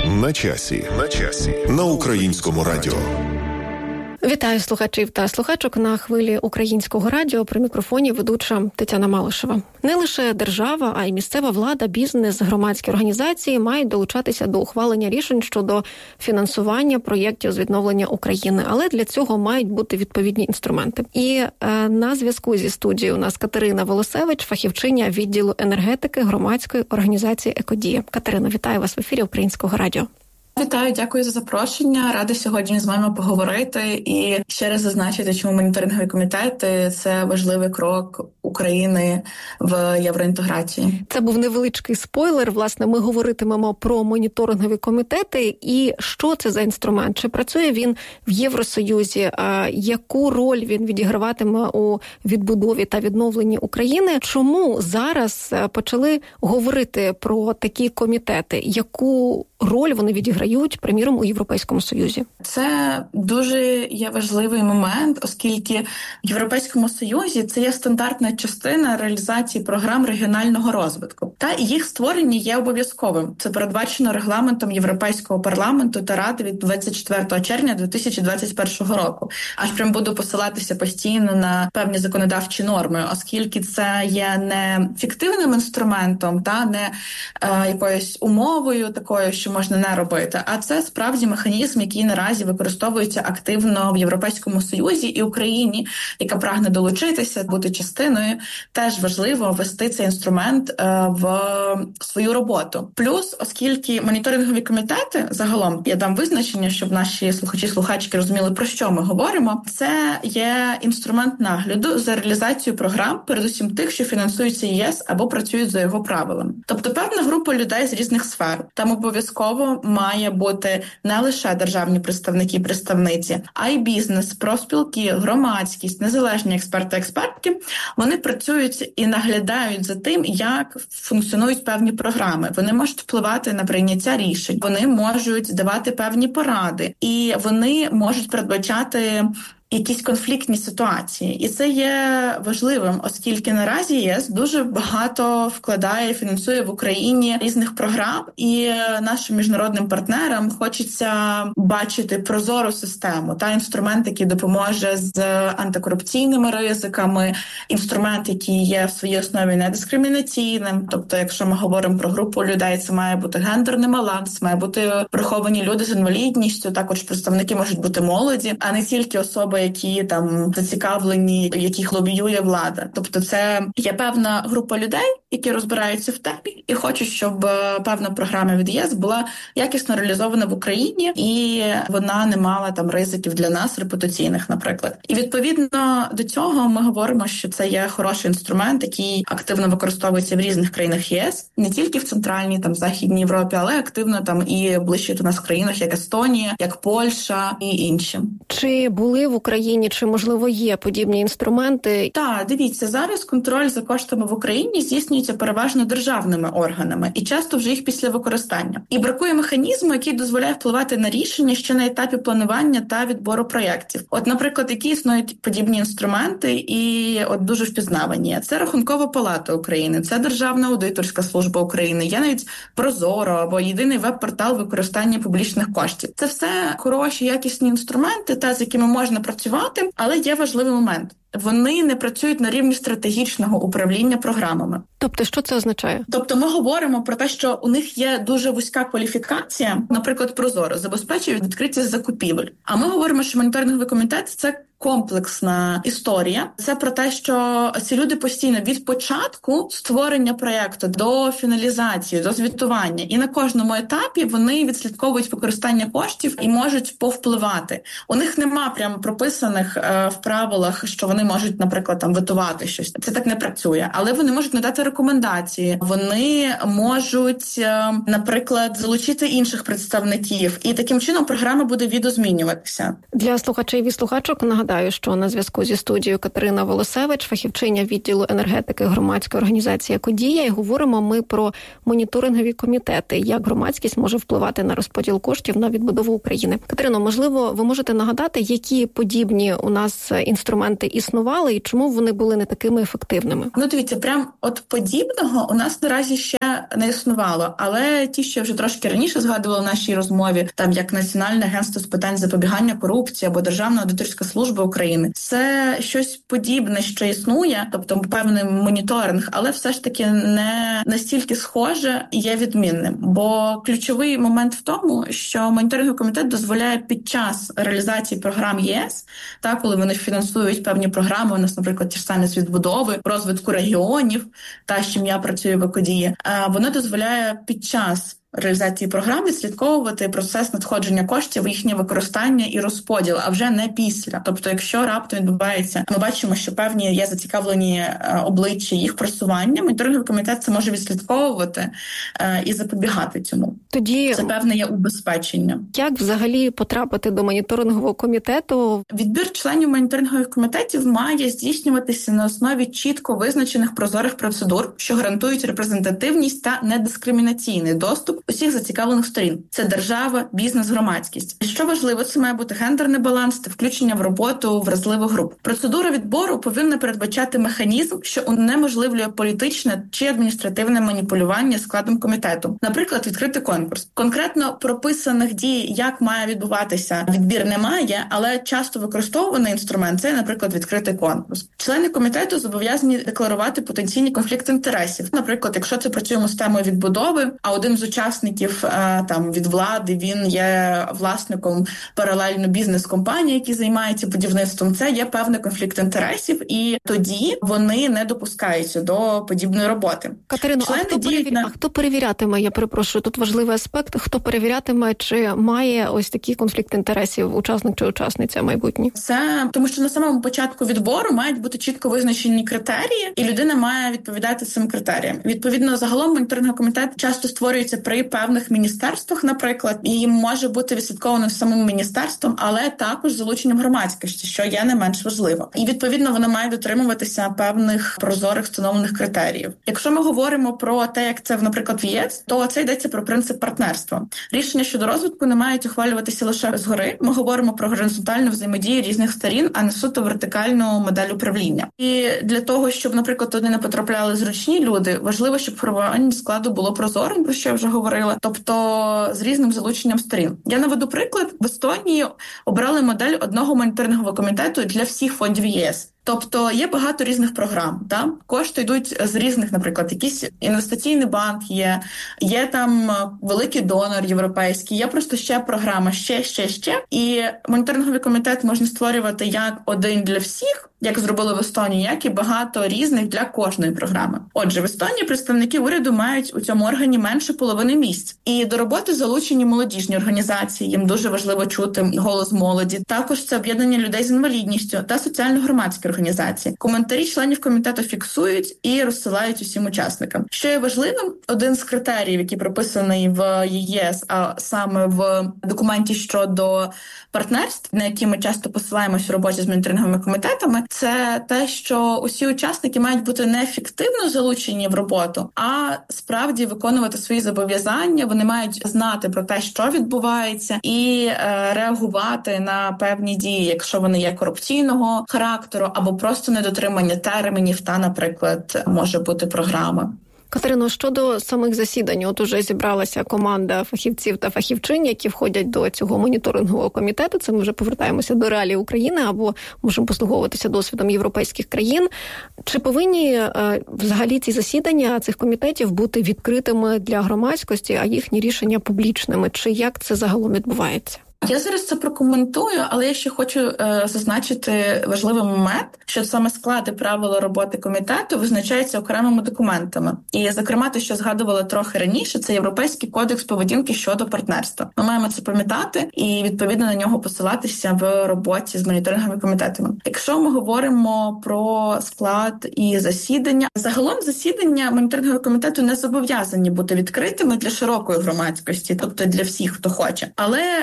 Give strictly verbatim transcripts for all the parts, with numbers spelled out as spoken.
На часі. На часі. На Українському радіо. Вітаю слухачів та слухачок на хвилі Українського радіо. При мікрофоні ведуча Тетяна Малишева. Не лише держава, а й місцева влада, бізнес, громадські організації мають долучатися до ухвалення рішень щодо фінансування проєктів з відновлення України. Але для цього мають бути відповідні інструменти. І е, на зв'язку зі студією у нас Катерина Волосевич, фахівчиня відділу енергетики громадської організації «Екодія». Катерина, вітаю вас в ефірі Українського радіо. Вітаю, дякую за запрошення. Рада сьогодні з вами поговорити і ще раз зазначити, чому моніторингові комітети – це важливий крок України в євроінтеграції. Це був невеличкий спойлер. Власне, ми говоритимемо про моніторингові комітети і що це за інструмент. Чи працює він в Євросоюзі? Яку роль він відіграватиме у відбудові та відновленні України? Чому зараз почали говорити про такі комітети? Яку роль вони відіграють, приміром, у Європейському Союзі? Це дуже є важливий момент, оскільки в Європейському Союзі це є стандартна частина реалізації програм регіонального розвитку. Та їх створення є обов'язковим. Це передбачено регламентом Європейського парламенту та Ради від двадцять четвертого червня дві тисячі двадцять першого року. Аж прям буду посилатися постійно на певні законодавчі норми, оскільки це є не фіктивним інструментом, та не е, якоюсь умовою такою, що можна не робити, а це справді механізм, який наразі використовується активно в Європейському Союзі і Україні, яка прагне долучитися, бути частиною. Теж важливо ввести цей інструмент е, в свою роботу. Плюс, оскільки моніторингові комітети, загалом, я дам визначення, щоб наші слухачі-слухачки розуміли, про що ми говоримо, це є інструмент нагляду за реалізацією програм, передусім тих, що фінансуються ЄС або працюють за його правилами. Тобто певна група людей з різних сфер. Там обов'язково має бути не лише державні представники, представниці, а й бізнес, профспілки, громадськість, незалежні експерти, експертки. Вони працюють і наглядають за тим, як функціонують певні програми. Вони можуть впливати на прийняття рішень, вони можуть давати певні поради, і вони можуть передбачати якісь конфліктні ситуації. І це є важливим, оскільки наразі ЄС дуже багато вкладає, фінансує в Україні різних програм, і нашим міжнародним партнерам хочеться бачити прозору систему, та інструмент, який допоможе з антикорупційними ризиками, інструмент, який є в своїй основі недискримінаційним. Тобто, якщо ми говоримо про групу людей, це має бути гендерний баланс, має бути враховані люди з інвалідністю, також представники можуть бути молоді, а не тільки особи, які там зацікавлені, яких лобіює влада. Тобто це є певна група людей, які розбираються в темі і хочуть, щоб певна програма від ЄС була якісно реалізована в Україні, і вона не мала там ризиків для нас, репутаційних, наприклад. І відповідно до цього ми говоримо, що це є хороший інструмент, який активно використовується в різних країнах ЄС, не тільки в Центральній, там, Західній Європі, але активно там і ближче до нас країнах, як Естонія, як Польща і інші. Чи були в Україні, чи, можливо, є подібні інструменти? Так, дивіться, зараз контроль за коштами в Україні здійснюється переважно державними органами, і часто вже їх після використання. І бракує механізму, який дозволяє впливати на рішення ще на етапі планування та відбору проєктів. От, наприклад, які існують подібні інструменти і от дуже впізнавані. Це Рахункова палата України, це Державна аудиторська служба України, є навіть Прозоро або єдиний веб-портал використання публічних коштів. Це все хороші, якісні інструменти, та з якими можна працювати, але є важливий момент. Вони не працюють на рівні стратегічного управління програмами. Тобто, що це означає? Тобто ми говоримо про те, що у них є дуже вузька кваліфікація, наприклад, Прозоро забезпечує відкритість закупівель. А ми говоримо, що моніторинговий комітет – це комплексна історія. Це про те, що ці люди постійно від початку створення проєкту до фіналізації, до звітування. І на кожному етапі вони відслідковують використання коштів і можуть повпливати. У них нема прямо прописаних е, в правилах, що вони можуть, наприклад, там ветувати щось. Це так не працює. Але вони можуть надати рекомендації. Вони можуть, е, наприклад, залучити інших представників. І таким чином програма буде відозмінюватися. Для слухачів і слухачок нагадаю, нагадаю, що на зв'язку зі студією Катерина Волосевич, фахівчиня відділу енергетики громадської організації «Екодія», і говоримо ми про моніторингові комітети, як громадськість може впливати на розподіл коштів на відбудову України. Катерино, можливо, ви можете нагадати, які подібні у нас інструменти існували і чому вони були не такими ефективними? Ну, дивіться, прям от подібного у нас наразі ще не існувало, але ті, що я вже трошки раніше згадувала в нашій розмові, там як Національне агентство з питань запобігання корупції або Державна аудиторська служба України, це щось подібне, що існує, тобто певний моніторинг, але все ж таки не настільки схоже і є відмінним. Бо ключовий момент в тому, що моніторинговий комітет дозволяє під час реалізації програм ЄС, так, коли вони фінансують певні програми, у нас, наприклад, ті ж самі з відбудови, розвитку регіонів, та з чим я працюю в «Екодії», воно дозволяє під час реалізації програми слідковувати процес надходження коштів, їхнє використання і розподіл, а вже не після. Тобто, якщо раптом відбувається, ми бачимо, що певні є зацікавлені обличчя їх просування, моніторинговий комітет це може відслідковувати е, і запобігати цьому. Тоді це певне є убезпечення. Як взагалі потрапити до моніторингового комітету? Відбір членів моніторингових комітетів має здійснюватися на основі чітко визначених прозорих процедур, що гарантують репрезентативність та недискримінаційний доступ усіх зацікавлених сторін. Це держава, бізнес, громадськість. Що важливо, це має бути гендерний баланс та включення в роботу вразливих груп. Процедура відбору повинна передбачати механізм, що унеможливлює політичне чи адміністративне маніпулювання складом комітету. Наприклад, відкритий конкурс. Конкретно прописаних дій, як має відбуватися відбір, немає, але часто використовуваний інструмент – це, наприклад, відкритий конкурс. Члени комітету зобов'язані декларувати потенційні конфлікти інтересів. Наприклад, якщо це працюємо з темою відбудови, а один з учасників там від влади, він є власником паралельно бізнес-компанії, які займаються будівництвом, це є певний конфлікт інтересів, і тоді вони не допускаються до подібної роботи. Катерино, а хто, перевір... на... а хто перевірятиме, я перепрошую, тут важливий аспект, хто перевірятиме, чи має ось такий конфлікт інтересів учасник чи учасниця майбутнє? Це тому, що на самому початку відбору мають бути чітко визначені критерії, і людина має відповідати цим критеріям. Відповідно, загалом моніторинговий комітет часто створюється при певних міністерствах, наприклад, і може бути відслідковано самим міністерством, але також залученням громадськості, що є не менш важливо. І, відповідно, воно має дотримуватися певних прозорих встановлених критеріїв. Якщо ми говоримо про те, як це, наприклад, в ЄС, то це йдеться про принцип партнерства. Рішення щодо розвитку не мають ухвалюватися лише згори. Ми говоримо про горизонтальну взаємодію різних сторін, а не суто вертикальну модель управління. І для того, щоб, наприклад, туди не потрапляли зручні люди, важливо, щоб формування складу було прозорим, про що я вже говорила, тобто з різним залученням сторін. Я наведу приклад. В Естонії обрали модель одного моніторингового комітету для всіх фондів ЄС. Тобто є багато різних програм, да? Кошти йдуть з різних, наприклад, якийсь інвестиційний банк є, є там великий донор європейський, є просто ще програма, ще, ще, ще. І моніторинговий комітет можна створювати як один для всіх, як зробили в Естонії, як і багато різних для кожної програми. Отже, в Естонії представники уряду мають у цьому органі менше половини місць. І до роботи залучені молодіжні організації, їм дуже важливо чути голос молоді. Також це об'єднання людей з інвалідністю та соціально-громадські організації. Коментарі членів комітету фіксують і розсилають усім учасникам. Що є важливим, один з критеріїв, який прописаний в ЄС, а саме в документі щодо партнерств, на які ми часто посилаємось у роботі з моніторинговими комітетами, це те, що усі учасники мають бути не ефективно залучені в роботу, а справді виконувати свої зобов'язання. Вони мають знати про те, що відбувається, і е, реагувати на певні дії, якщо вони є корупційного характеру, або просто недотримання термінів та, наприклад, може бути програма. Катерино, щодо самих засідань, от уже зібралася команда фахівців та фахівчинь, які входять до цього моніторингового комітету. Це ми вже повертаємося до реалій України або можемо послуговуватися досвідом європейських країн. Чи повинні е, взагалі ці засідання цих комітетів бути відкритими для громадськості, а їхні рішення публічними? Чи як це загалом відбувається? Я зараз це прокоментую, але я ще хочу е, зазначити важливий момент, що саме склад і правила роботи комітету визначаються окремими документами. І, зокрема, те, що згадувала трохи раніше, це Європейський кодекс поведінки щодо партнерства. Ми маємо це пам'ятати і, відповідно, на нього посилатися в роботі з моніторинговими комітетами. Якщо ми говоримо про склад і засідання, загалом засідання моніторингового комітету не зобов'язані бути відкритими для широкої громадськості, тобто для всіх, хто хоче. Але тут важливо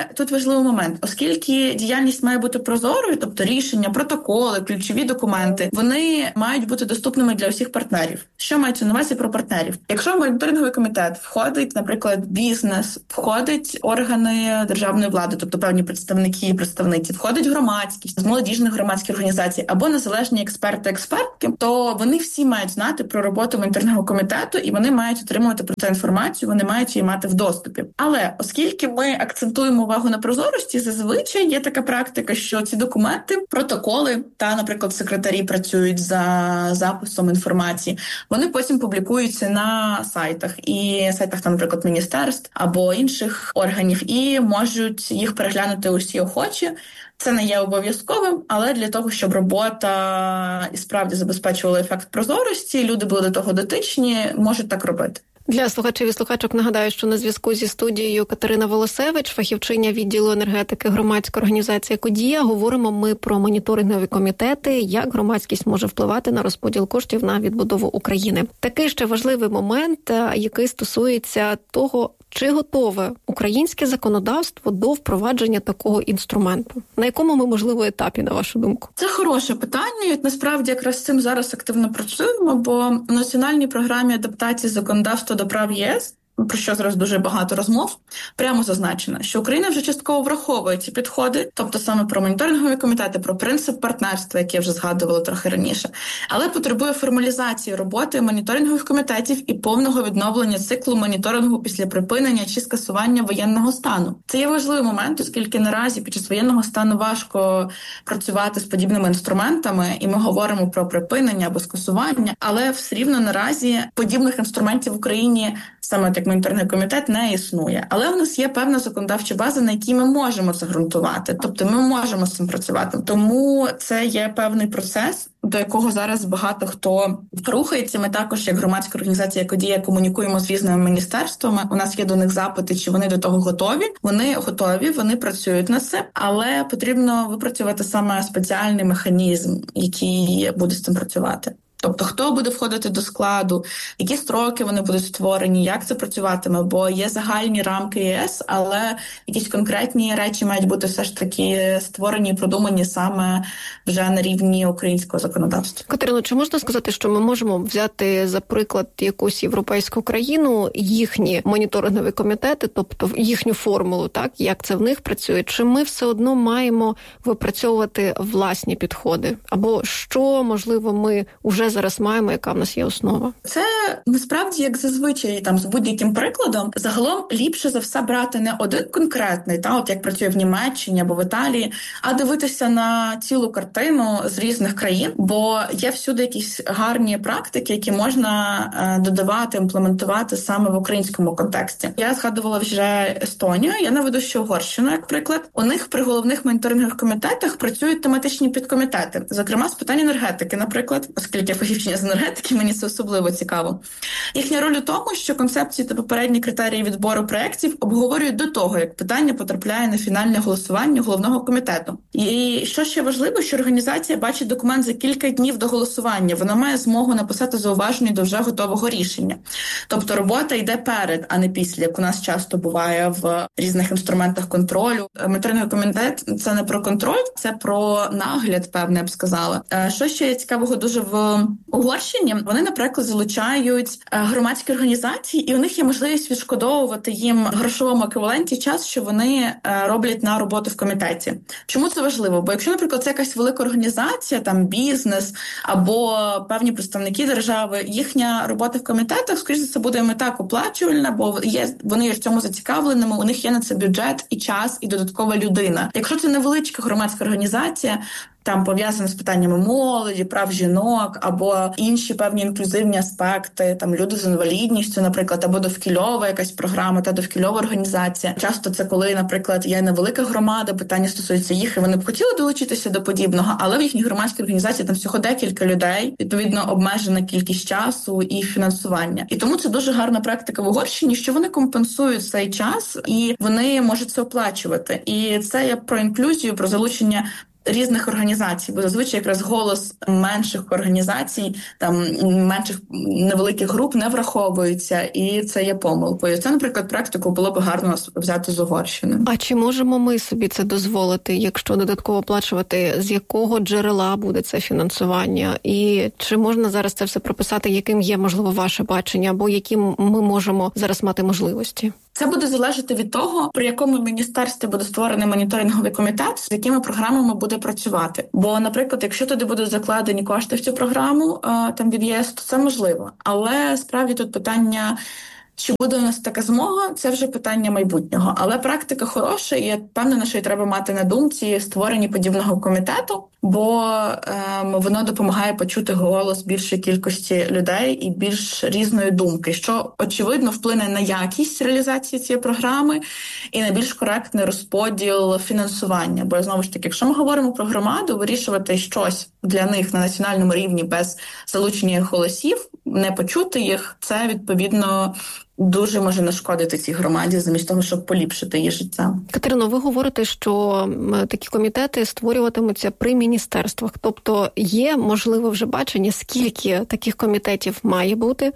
важливий момент, оскільки діяльність має бути прозорою, тобто рішення, протоколи, ключові документи, вони мають бути доступними для усіх партнерів. Що мається на увазі про партнерів? Якщо в моніторинговий комітет входить, наприклад, бізнес, входить органи державної влади, тобто певні представники і представниці, входить громадськість з молодіжних громадських організацій або незалежні експерти-експертки, то вони всі мають знати про роботу моніторингового комітету і вони мають отримувати про це інформацію, вони мають її мати в доступі. Але оскільки ми акцентуємо увагу на прозорості, зазвичай є така практика, що ці документи, протоколи та, наприклад, секретарі працюють за записом інформації, вони потім публікуються на сайтах і сайтах, там, наприклад, міністерств або інших органів, і можуть їх переглянути усі охочі. Це не є обов'язковим, але для того, щоб робота і справді забезпечувала ефект прозорості, люди були до того дотичні, можуть так робити. Для слухачів і слухачок нагадаю, що на зв'язку зі студією Катерина Волосевич, фахівчиня відділу енергетики громадської організації «Екодія». Говоримо ми про моніторингові комітети, як громадськість може впливати на розподіл коштів на відбудову України. Такий ще важливий момент, який стосується того, чи готове українське законодавство до впровадження такого інструменту? На якому ми, можливо, етапі, на вашу думку? Це хороше питання. І насправді якраз з цим зараз активно працюємо, бо в національній програмі адаптації законодавства до прав ЄС, про що зараз дуже багато розмов, прямо зазначено, що Україна вже частково враховує ці підходи, тобто саме про моніторингові комітети, про принцип партнерства, який я вже згадувала трохи раніше, але потребує формалізації роботи моніторингових комітетів і повного відновлення циклу моніторингу після припинення чи скасування воєнного стану. Це є важливий момент, оскільки наразі під час воєнного стану важко працювати з подібними інструментами, і ми говоримо про припинення або скасування, але все рівно наразі подібних інструментів в Україні саме як моніторинговий комітет не існує. Але в нас є певна законодавча база, на якій ми можемо це ґрунтувати. Тобто ми можемо з цим працювати. Тому це є певний процес, до якого зараз багато хто рухається. Ми також, як громадська організація «Екодія», комунікуємо з різними міністерствами. У нас є до них запити, чи вони до того готові. Вони готові, вони працюють над цим, але потрібно випрацювати саме спеціальний механізм, який буде з цим працювати. Тобто, хто буде входити до складу, які строки вони будуть створені, як це працюватиме, бо є загальні рамки ЄС, але якісь конкретні речі мають бути все ж таки створені і продумані саме вже на рівні українського законодавства. Катерино, чи можна сказати, що ми можемо взяти, за приклад, якусь європейську країну, їхні моніторингові комітети, тобто їхню формулу, так, як це в них працює, чи ми все одно маємо випрацьовувати власні підходи? Або що, можливо, ми вже зараз маємо, яка в нас є основа? Це насправді, як зазвичай, там з будь-яким прикладом, загалом ліпше за все брати не один конкретний, та от як працює в Німеччині або в Італії, а дивитися на цілу картину з різних країн, бо є всюди якісь гарні практики, які можна е, додавати, імплементувати саме в українському контексті. Я згадувала вже Естонію, я наведу ще Угорщину, як приклад. У них при головних моніторингових комітетах працюють тематичні підкомітети, зокрема з питань енергетики, наприклад, оскільки фахівчиня з енергетики, мені це особливо цікаво. Їхня роль у тому, що концепції та попередні критерії відбору проєктів обговорюють до того, як питання потрапляє на фінальне голосування головного комітету. І що ще важливо, що організація бачить документ за кілька днів до голосування. Вона має змогу написати зауваження до вже готового рішення. Тобто робота йде перед, а не після, як у нас часто буває в різних інструментах контролю. Моніторинговий комітет – це не про контроль, це про нагляд, певне, я б сказала. Що ще є цікавого дуже в Угорщині? Вони, наприклад, залучають громадські організації, і у них є можливість відшкодовувати їм в грошовому еквіваленті час, що вони роблять на роботу в комітеті. Чому це важливо? Бо якщо, наприклад, це якась велика організація, там бізнес або певні представники держави, їхня робота в комітетах, скоріше за це, буде і так оплачувальна, бо є, вони є в цьому зацікавленими, у них є на це бюджет і час, і додаткова людина. Якщо це невеличка громадська організація, там пов'язано з питаннями молоді, прав жінок, або інші певні інклюзивні аспекти, там люди з інвалідністю, наприклад, або довкільова якась програма та довкільова організація. Часто це коли, наприклад, є невелика громада, питання стосується їх, і вони б хотіли долучитися до подібного, але в їхній громадській організації там всього декілька людей, відповідно обмежена кількість часу і фінансування. І тому це дуже гарна практика в Угорщині, що вони компенсують цей час і вони можуть це оплачувати. І це є про інклюзію, про залучення різних організацій, бо зазвичай якраз голос менших організацій, там менших невеликих груп не враховується, і це є помилкою. Це, наприклад, практику було б гарно взяти з Угорщини. А чи можемо ми собі це дозволити, якщо додатково оплачувати, з якого джерела буде це фінансування? І чи можна зараз це все прописати, яким є, можливо, ваше бачення, або які ми можемо зараз мати можливості? Це буде залежати від того, при якому міністерстві буде створений моніторинговий комітет, з якими програмами буде працювати. Бо, наприклад, якщо туди будуть закладені кошти в цю програму, там від ЄС, то це можливо. Але справді тут питання, чи буде у нас така змога, це вже питання майбутнього. Але практика хороша, і я впевнена, що її треба мати на думці створенні подібного комітету, бо ем, воно допомагає почути голос більшої кількості людей і більш різної думки, що, очевидно, вплине на якість реалізації цієї програми і на більш коректний розподіл фінансування. Бо, знову ж таки, якщо ми говоримо про громаду, вирішувати щось для них на національному рівні без залучення голосів, не почути їх, це, відповідно, дуже може нашкодити цій громаді, замість того, щоб поліпшити її життя. Катерино, ви говорите, що такі комітети створюватимуться при міністерствах. Тобто є, можливо, вже бачення, скільки таких комітетів має бути,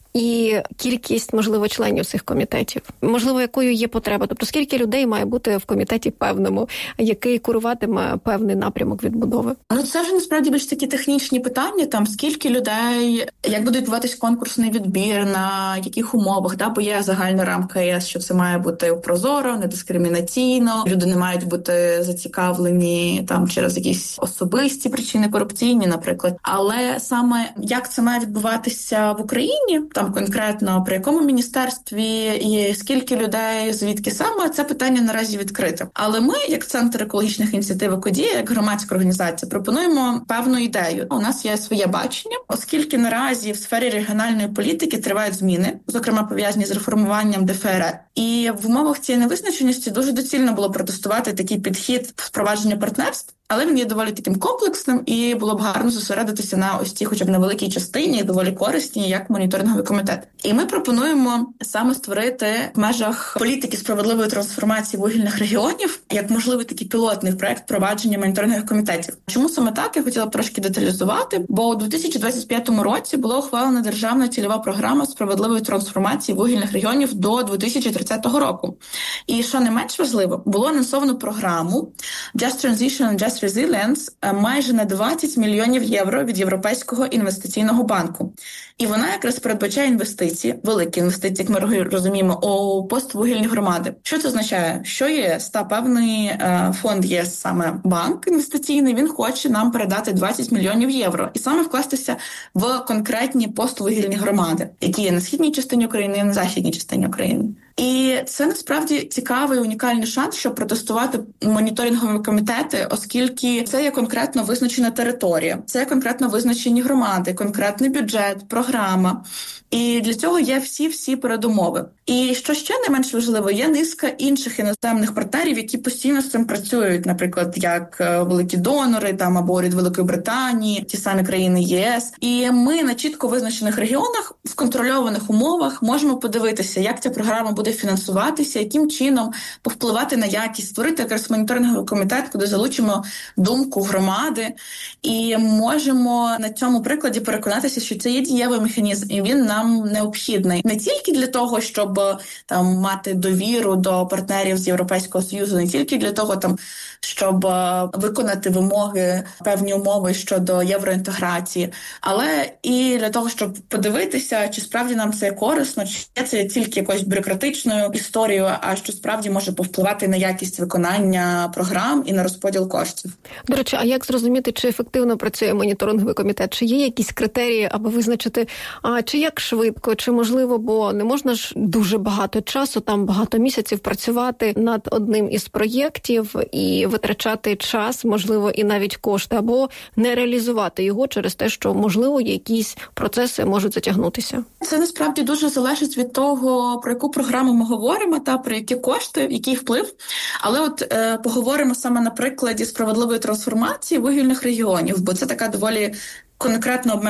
і кількість, можливо, членів цих комітетів. Можливо, якою є потреба. Тобто, скільки людей має бути в комітеті певному, який куруватиме певний напрямок відбудови? Ну, це вже, насправді, більш такі технічні питання. Там, скільки людей, як буде відбуватись конкурсний відбір, на яких умовах, да? Бо є загальна рамка ЄС, що це має бути прозоро, недискримінаційно, люди не мають бути зацікавлені там через якісь особисті причини, корупційні, наприклад. Але саме як це має відбуватися в Україні, там конкретно при якому міністерстві і скільки людей, звідки саме, це питання наразі відкрите. Але ми, як Центр екологічних ініціатив «Екодія», як громадська організація, пропонуємо певну ідею. У нас є своє бачення, оскільки наразі в сфері регіональної політики тривають зміни, зокрема пов'язані з реформуванням Д Ф Р Е. І в умовах цієї невизначеності дуже доцільно було протестувати такий підхід впровадження партнерств, але він є доволі таким комплексним, і було б гарно зосередитися на ось цій хоча б невеликій частині, доволі корисній, як моніторинговий комітет. І ми пропонуємо саме створити в межах політики справедливої трансформації вугільних регіонів як можливий такий пілотний проект впровадження моніторингових комітетів. Чому саме так, я хотіла б трошки деталізувати, бо у дві тисячі двадцять п'ятому році була ухвалена державна цільова програма справедливої трансформації вугільних регіонів до дві тисячі тридцятого року. І, що не менш важливо, було анонсовано програму Just Transition and Just Resilience майже на двадцять мільйонів євро від Європейського інвестиційного банку. І вона якраз передбачає інвестиції, великі інвестиції, як ми розуміємо, у поствугільні громади. Що це означає? Що ЄС та певний е, фонд ЄС, саме банк інвестиційний, він хоче нам передати двадцять мільйонів євро і саме вкластися в конкретні поствугільні громади, які є на східній частині України і на західній частині України. І це насправді цікавий, унікальний шанс, щоб протестувати моніторингові комітети, оскільки це є конкретно визначена територія, це є конкретно визначені громади, конкретний бюджет, програма. І для цього є всі-всі передумови. І що ще не менш важливо, є низка інших іноземних партнерів, які постійно з цим працюють, наприклад, як великі донори, там або уряд Великої Британії, ті самі країни ЄС. І ми на чітко визначених регіонах, в контрольованих умовах можемо подивитися, як ця програма буде фінансуватися, яким чином повпливати на якість, створити якраз моніторинговий комітет, куди залучимо думку громади, і можемо на цьому прикладі переконатися, що це є дієвий механізм, і він нам необхідний не тільки для того, щоб там мати довіру до партнерів з Європейського Союзу, не тільки для того, там щоб виконати вимоги, певні умови щодо євроінтеграції, але і для того, щоб подивитися, чи справді нам це корисно, чи це тільки якоюсь бюрократичною історією, а що справді може повпливати на якість виконання програм і на розподіл коштів. До речі, а як зрозуміти, чи ефективно працює моніторинговий комітет? Чи є якісь критерії, аби визначити, а чи як швидко, чи можливо, бо не можна ж дуже багато часу, там багато місяців працювати над одним із проєктів і витрачати час, можливо, і навіть кошти, або не реалізувати його через те, що, можливо, якісь процеси можуть затягнутися? Це насправді дуже залежить від того, про яку програму ми говоримо, та про які кошти, який вплив. Але от е, поговоримо саме на прикладі справедливої трансформації вугільних регіонів, бо це така доволі конкретно обмежена